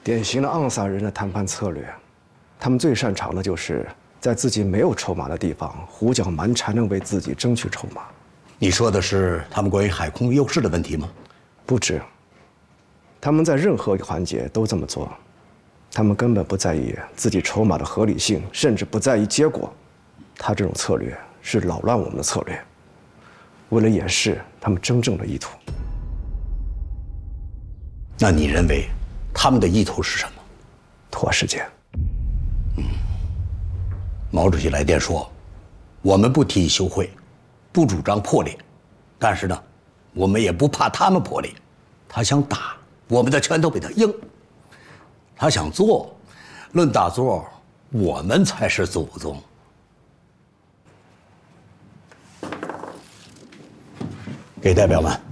典型的盎萨人的谈判策略，他们最擅长的就是在自己没有筹码的地方胡搅蛮缠地为自己争取筹码。 你说的是他们关于海空优势的问题吗？ 不止，他们在任何环节都这么做，他们根本不在意自己筹码的合理性，甚至不在意结果。他这种策略是扰乱我们的策略，为了掩饰他们真正的意图。 那你认为他们的意图是什么？ 拖时间。 毛主席来电说，我们不提议休会，不主张破裂，但是呢，我们也不怕他们破裂。他想打，我们的拳头比他硬；他想做，论打坐，我们才是祖宗。给代表们。